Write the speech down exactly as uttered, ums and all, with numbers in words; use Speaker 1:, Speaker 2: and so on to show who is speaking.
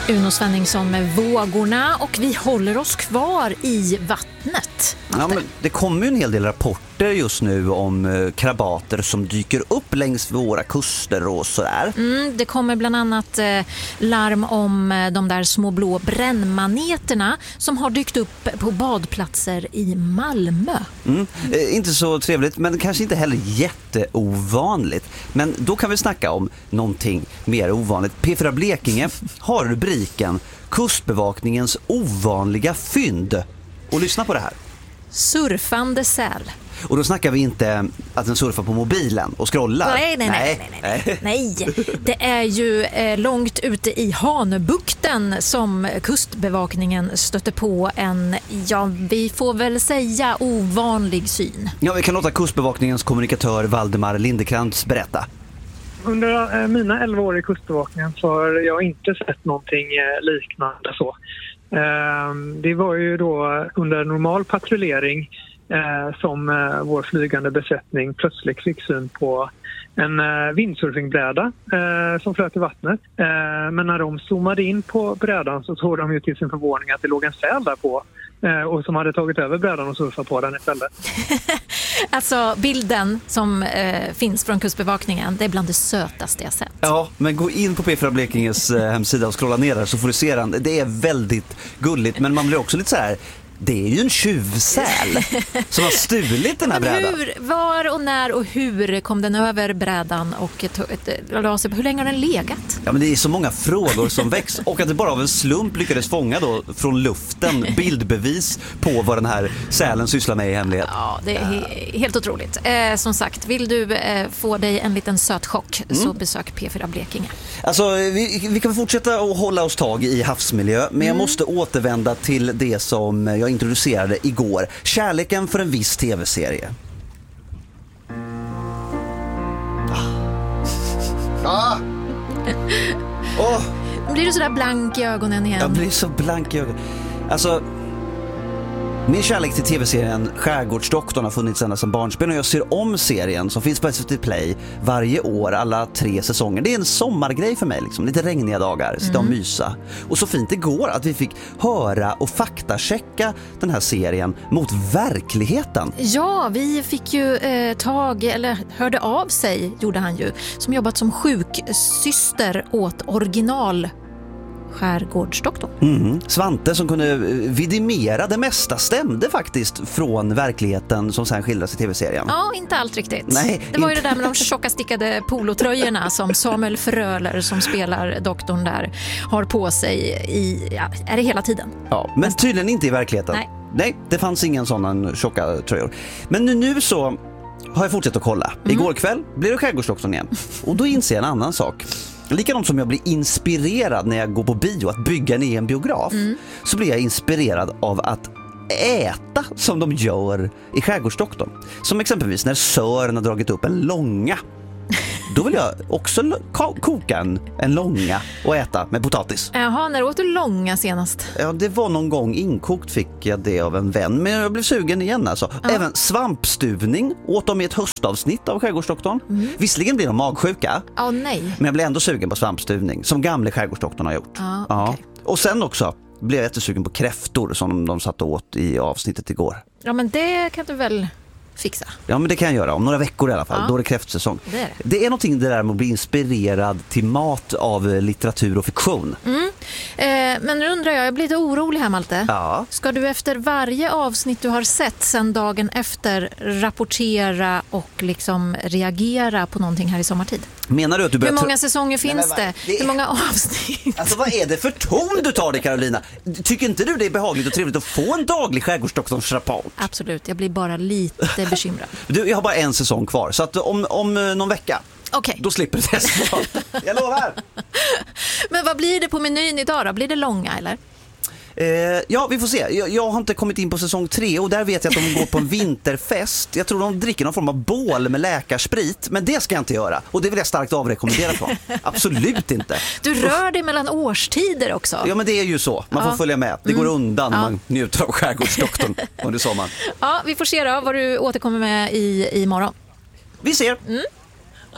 Speaker 1: Uno Svenningsson med Vågorna, och vi håller oss kvar i vattnet.
Speaker 2: Ja, men det kommer ju en hel del rapporter just nu om eh, krabater som dyker upp längs våra kuster och sådär.
Speaker 1: Mm, det kommer bland annat eh, larm om eh, de där små blå brännmaneterna som har dykt upp på badplatser i Malmö.
Speaker 2: Mm, eh, inte så trevligt, men kanske inte heller jätteovanligt. Men då kan vi snacka om någonting mer ovanligt. P fyra Blekinge har rubriken Kustbevakningens ovanliga fynd. Och lyssna på det här.
Speaker 1: Surfande säl.
Speaker 2: Och då snackar vi inte att den surfar på mobilen och scrollar.
Speaker 1: Nej, nej, nej. nej, nej, nej. nej. Det är ju eh, långt ute i Hanöbukten som Kustbevakningen stötte på en, ja, vi får väl säga ovanlig syn.
Speaker 2: Ja, vi kan låta Kustbevakningens kommunikatör Valdemar Lindekrantz berätta.
Speaker 3: Under mina elva år i Kustbevakningen så har jag inte sett någonting liknande så. Det var ju då under normal patrullering som vår flygande besättning plötsligt fick syn på en windsurfingbräda som flöt i vattnet. Men när de zoomade in på brädan så såg de ju till sin förvåning att det låg en säl där på. Och som hade tagit över brädan och surfat på den istället.
Speaker 1: Alltså bilden som eh, finns från Kustbevakningen, det är bland det sötaste jag sett.
Speaker 2: Ja, men gå in på P fyra Blekinges eh, hemsida och scrolla ner där så får du se den. Det är väldigt gulligt, men man blir också lite så här. Det är ju en tjuvsäl som har stulit den här brädan.
Speaker 1: Hur, var och när och hur kom den över brädan och ett, ett, ett, hur länge har den legat?
Speaker 2: Ja, men det är så många frågor som väcks, och att det bara av en slump lyckades fånga då från luften bildbevis på vad den här sälen sysslar med i hemlighet.
Speaker 1: Ja, det är he- helt otroligt. Eh, som sagt, vill du eh, få dig en liten söt chock mm. så besök P fyra Blekinge.
Speaker 2: Alltså, vi, vi kan fortsätta att hålla oss tag i havsmiljö, men mm. jag måste återvända till det som jag introducerade igår. Kärleken för en viss tv-serie. Ah. Oh.
Speaker 1: Blir du sådär blank i ögonen igen?
Speaker 2: Jag blir så blank i ögonen. Alltså, min kärlek till tv-serien Skärgårdsdoktorn har funnits ända sedan barnsben, och jag ser om serien som finns på S V T Play varje år, alla tre säsonger. Det är en sommargrej för mig, liksom. Lite regniga dagar, sitta och mysa. Och så fint det går att vi fick höra och faktachecka den här serien mot verkligheten.
Speaker 1: Ja, vi fick ju eh, tag, eller hörde av sig, gjorde han ju, som jobbat som sjuksyster åt original Skärgårdsdoktorn.
Speaker 2: Mm. Svante som kunde vidimera det mesta stämde faktiskt från verkligheten som sen skildras i tv-serien.
Speaker 1: Ja, inte allt riktigt.
Speaker 2: Nej,
Speaker 1: det var
Speaker 2: inte.
Speaker 1: ju det där med de tjocka stickade polotröjorna som Samuel Fröler som spelar doktorn där har på sig i, ja, är det hela tiden.
Speaker 2: Ja, men tydligen inte i verkligheten.
Speaker 1: Nej.
Speaker 2: Nej, det fanns ingen sådana tjocka tröjor. Men nu, nu så har jag fortsatt att kolla. Mm. Igår kväll blev det Skärgårdsdoktorn igen. Och då inser jag en annan sak. Likadant som jag blir inspirerad när jag går på bio att bygga en egen biograf, mm. så blir jag inspirerad av att äta som de gör i Skärgårdsdoktorn. Som exempelvis när Sören har dragit upp en långa. Då vill jag också koka en, en långa och äta med potatis.
Speaker 1: Jaha, när åt du långa senast?
Speaker 2: Ja, det var någon gång inkokt, fick jag det av en vän. Men jag blev sugen igen alltså. Ja. Även svampstuvning åt de i ett höstavsnitt av Skärgårdsdoktorn. Mm. Visserligen blir de magsjuka.
Speaker 1: Oh, nej.
Speaker 2: Men jag blev ändå sugen på svampstuvning, som gamle Skärgårdsdoktorn har gjort.
Speaker 1: Ah,
Speaker 2: ja.
Speaker 1: Okay.
Speaker 2: Och sen också blev jag jättesugen på kräftor som de satt åt i avsnittet igår.
Speaker 1: Ja, men det kan du väl fixa.
Speaker 2: Ja, men det kan jag göra. Om några veckor i alla fall. Ja. Då är det kräftsäsong.
Speaker 1: Det är det.
Speaker 2: Det är någonting det där med att bli inspirerad till mat av litteratur och fiktion.
Speaker 1: Mm. Eh, men nu undrar jag, jag blir lite orolig här, Malte.
Speaker 2: Ja.
Speaker 1: Ska du efter varje avsnitt du har sett sen dagen efter rapportera och liksom reagera på någonting här i sommartid?
Speaker 2: Menar du att du börjar...
Speaker 1: Hur många säsonger finns
Speaker 2: Nej,
Speaker 1: det?
Speaker 2: det?
Speaker 1: Hur många avsnitt?
Speaker 2: Alltså, vad är det för ton du tar dig, Carolina? Tycker inte du det är behagligt och trevligt att få en daglig Skärgårdsdoktorns rapport?
Speaker 1: Absolut, jag blir bara lite bekymrad.
Speaker 2: Du, jag har bara en säsong kvar, så att om, om någon vecka,
Speaker 1: okay.
Speaker 2: då slipper du det. Jag lovar!
Speaker 1: Men vad blir det på menyn idag då? Blir det långa eller?
Speaker 2: Eh, ja, vi får se. Jag, jag har inte kommit in på säsong tre, och där vet jag att de går på en vinterfest. Jag tror de dricker någon form av bål med läkarsprit, men det ska jag inte göra. Och det vill jag starkt avrekommendera från. Absolut inte.
Speaker 1: Du rör dig mellan årstider också.
Speaker 2: Ja, men det är ju så. Man får ja. följa med. Det går undan när mm. man njuter av Skärgårdsdoktorn under sommaren.
Speaker 1: Ja, vi får se då vad du återkommer med i, i morgon.
Speaker 2: Vi ser. Mm.